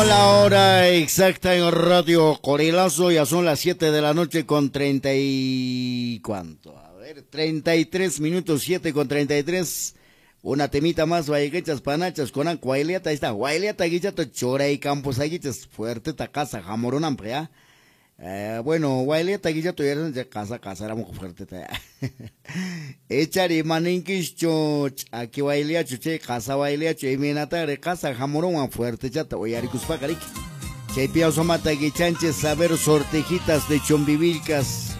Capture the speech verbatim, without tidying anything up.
La hora exacta en Radio Corilazo, ya son las siete de la noche con treinta y... ¿cuánto? A ver, treinta y tres minutos, siete con treinta y tres. Una temita más, vallequechas, panachas, con guayliata, ahí está, guayliata, guichato, chora y campos, aguichas, fuerte, ta casa, jamorón, amplia. Eh, bueno, guayliata, guichato, ya casa, casa, era muy fuerte, ta. Echari, maninkish, choch, aquí guayliacho, che, casa, guayliacho, y minata, casa, jamorón, fuerte, chata, oyaricus, pacarik. Che, piazo, mata, guichanches, saber sortejitas de chombivilcas.